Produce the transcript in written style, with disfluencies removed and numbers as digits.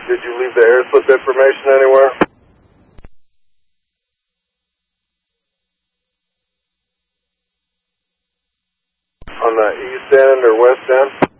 Did you leave the air slip information anywhere? On the east end or west end?